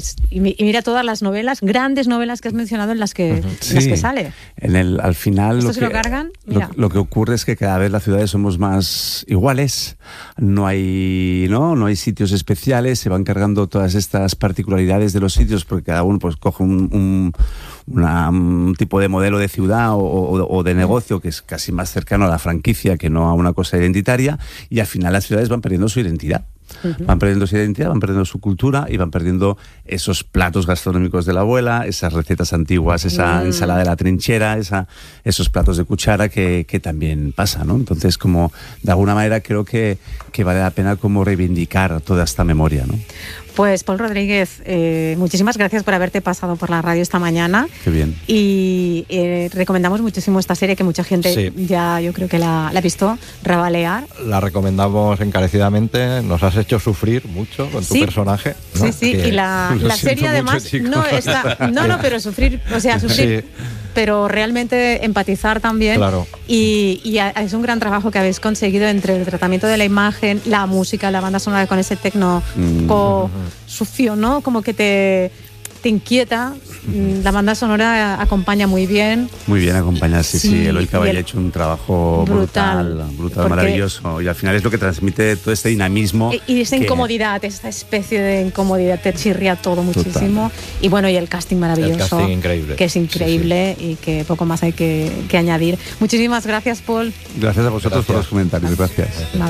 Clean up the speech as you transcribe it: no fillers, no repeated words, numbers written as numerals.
Y mira todas las novelas, grandes novelas que has mencionado en las que sale. Al final ¿Esto se lo cargan? Lo que ocurre es que cada vez las ciudades somos más iguales, no hay sitios especiales, se van cargando todas estas particularidades de los sitios porque cada uno pues coge un tipo de modelo de ciudad o de negocio que es casi más cercano a la franquicia que no a una cosa identitaria, y al final las ciudades van perdiendo su identidad. Van perdiendo su identidad, van perdiendo su cultura y van perdiendo esos platos gastronómicos de la abuela, esas recetas antiguas, esa ensalada de la trinchera, esos platos de cuchara que también pasa, ¿no? Entonces, como de alguna manera creo que vale la pena como reivindicar toda esta memoria, ¿no? Pues Pol Rodríguez, muchísimas gracias por haberte pasado por la radio esta mañana. Qué bien. Y recomendamos muchísimo esta serie que mucha gente ya yo creo que la ha visto, Rabalear. La recomendamos encarecidamente, nos has hecho sufrir mucho con tu personaje, ¿no? Sí, y la serie además pero sufrir, pero realmente empatizar también. Claro. Y es un gran trabajo que habéis conseguido entre el tratamiento de la imagen, la música, la banda sonora con ese tecno sucio, ¿no? Como que te inquieta. La banda sonora acompaña muy bien. Muy bien acompañada, sí. Eloy Caballé ha hecho un trabajo brutal, maravilloso. Y al final es lo que transmite todo este dinamismo. Y esa incomodidad, esta especie de incomodidad, te chirría todo muchísimo. Total. Y bueno, y el casting maravilloso. El casting increíble. Que es increíble y que poco más hay que añadir. Muchísimas gracias, Pol. Gracias a vosotros por los comentarios. Gracias.